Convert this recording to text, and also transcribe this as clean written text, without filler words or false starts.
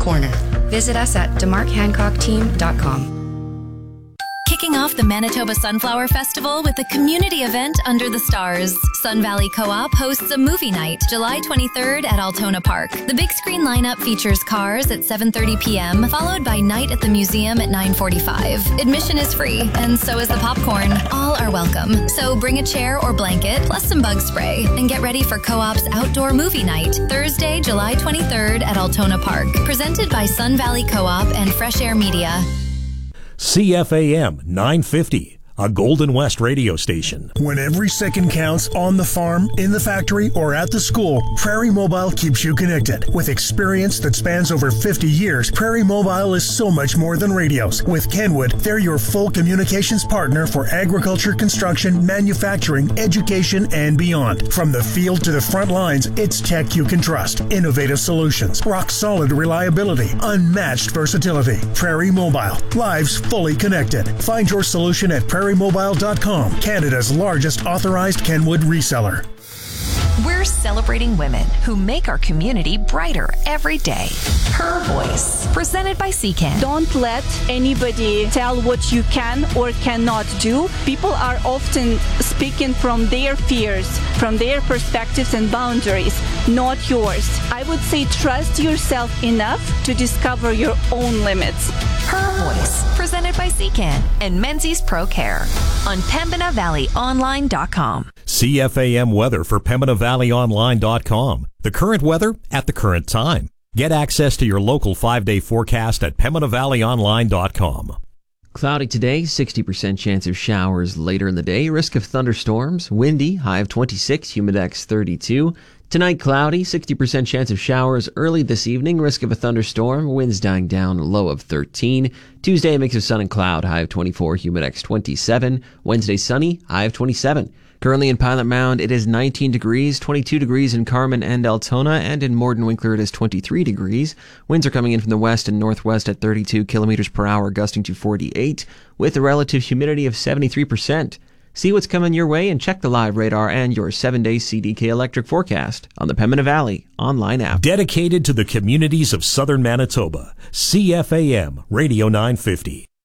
corner. Visit us at demarkhancockteam.com. Kicking off the Manitoba Sunflower Festival with a community event under the stars. Sun Valley Co-op hosts a movie night July 23rd at Altona Park. The big screen lineup features Cars at 7:30 p.m., followed by Night at the Museum at 9:45. Admission is free, and so is the popcorn. All are welcome. So bring a chair or blanket, plus some bug spray, and get ready for Co-op's outdoor movie night, Thursday, July 23rd at Altona Park. Presented by Sun Valley Co-op and Fresh Air Media. CFAM 950, a Golden West radio station. When every second counts on the farm, in the factory, or at the school, Prairie Mobile keeps you connected. With experience that spans over 50 years, Prairie Mobile is so much more than radios. With Kenwood, they're your full communications partner for agriculture, construction, manufacturing, education, and beyond. From the field to the front lines, it's tech you can trust. Innovative solutions, rock-solid reliability, unmatched versatility. Prairie Mobile, lives fully connected. Find your solution at prairiemobile.com, Canada's largest authorized Kenwood reseller. We're celebrating women who make our community brighter every day. Her Voice, presented by CCAN. Don't let anybody tell what you can or cannot do. People are often speaking from their fears, from their perspectives and boundaries, not yours. I would say trust yourself enough to discover your own limits. Her Voice, presented by CCAN and Menzies Pro Care on PembinaValleyOnline.com. CFAM weather for PembinaValleyOnline.com. The current weather at the current time. Get access to your local 5-day forecast at PembinaValleyOnline.com. Cloudy today, 60% chance of showers later in the day. Risk of thunderstorms. Windy, high of 26, humidex 32. Tonight, cloudy, 60% chance of showers early this evening. Risk of a thunderstorm. Winds dying down, low of 13. Tuesday, a mix of sun and cloud, high of 24, humidex 27. Wednesday, sunny, high of 27. Currently in Pilot Mound, it is 19 degrees, 22 degrees in Carman and Altona, and in Morden Winkler it is 23 degrees. Winds are coming in from the west and northwest at 32 kilometers per hour, gusting to 48, with a relative humidity of 73%. See what's coming your way and check the live radar and your 7-day CDK electric forecast on the Pembina Valley online app. Dedicated to the communities of southern Manitoba, CFAM Radio 950.